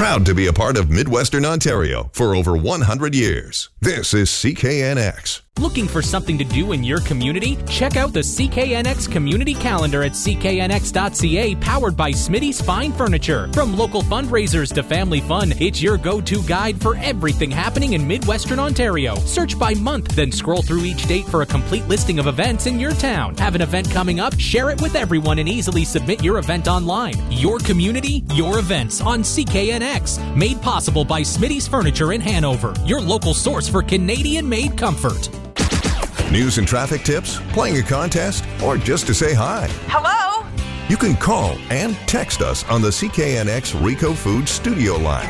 Proud to be a part of Midwestern Ontario for over 100 years. This is CKNX. Looking for something to do in your community? Check out the CKNX Community Calendar at cknx.ca, powered by Smitty's Fine Furniture. From local fundraisers to family fun, it's your go-to guide for everything happening in Midwestern Ontario. Search by month, then scroll through each date for a complete listing of events in your town. Have an event coming up? Share it with everyone and easily submit your event online. Your community, your events on CKNX. Made possible by Smitty's Furniture in Hanover, your local source for Canadian-made comfort. News and traffic tips, playing a contest, or just to say hi. Hello? You can call and text us on the CKNX Rico Foods studio line.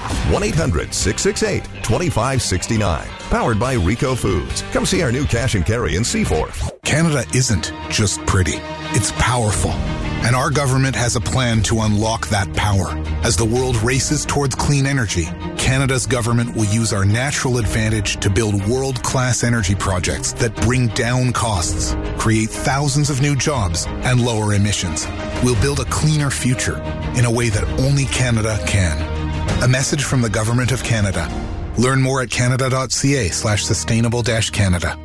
1-800-668-2569. Powered by Rico Foods. Come see our new cash and carry in Seaforth. Canada isn't just pretty. It's powerful. And our government has a plan to unlock that power. As the world races towards clean energy, Canada's government will use our natural advantage to build world-class energy projects that bring down costs, create thousands of new jobs, and lower emissions. We'll build a cleaner future in a way that only Canada can. A message from the Government of Canada. Learn more at canada.ca/sustainable-Canada.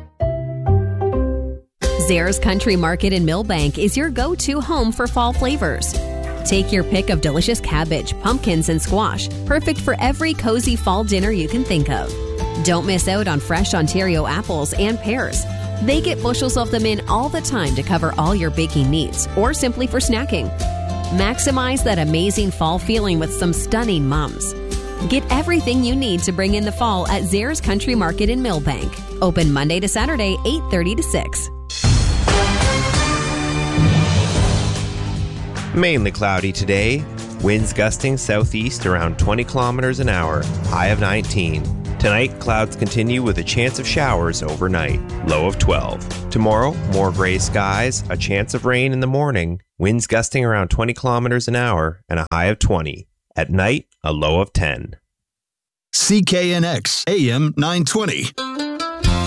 Zare's Country Market in Millbank is your go-to home for fall flavors. Take your pick of delicious cabbage, pumpkins, and squash, perfect for every cozy fall dinner you can think of. Don't miss out on fresh Ontario apples and pears. They get bushels of them in all the time to cover all your baking needs, or simply for snacking. Maximize that amazing fall feeling with some stunning mums. Get everything you need to bring in the fall at Zare's Country Market in Millbank. Open Monday to Saturday, 8:30 to 6. Mainly cloudy today. Winds gusting southeast around 20 kilometers an hour. High of 19. Tonight, clouds continue with a chance of showers overnight. Low of 12. Tomorrow, more gray skies, a chance of rain in the morning. Winds gusting around 20 kilometers an hour and a high of 20. At night, a low of 10. CKNX AM 920.